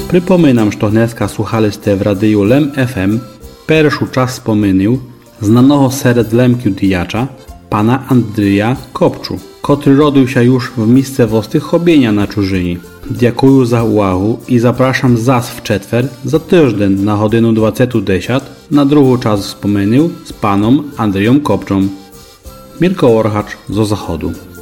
Припоминам, що днеска слухали сте в радію Лем FM першу час споминів знаного серед лемків діяча pana Andrija Kopczu, który rodził się już w miejscowości Chobienia na Czużyni. Dziękuję za uwagę i zapraszam zas w czetwer za tydzień na godzinę 20:10 na drugi czas wspomnień z panem Andrijem Kopczą. Mirko Orchacz z Zachodu.